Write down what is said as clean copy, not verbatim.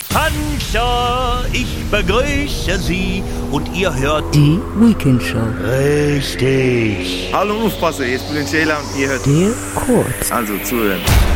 Pancho, ich begrüße Sie und ihr hört Die Weekend Show. richtig. Hallo Aufpasser, hier ist Bülent Ceylan und ihr hört Der Kurz. also zuhören.